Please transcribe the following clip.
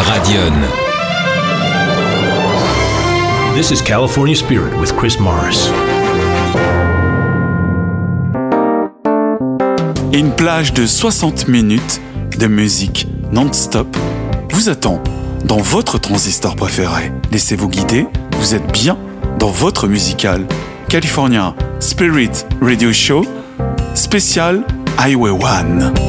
Radion. This is California Spirit with Chris Morris. Une plage de 60 minutes de musique non-stop vous attend dans votre transistor préféré. Laissez-vous guider, vous êtes bien dans votre musical California Spirit Radio Show spécial Highway 1.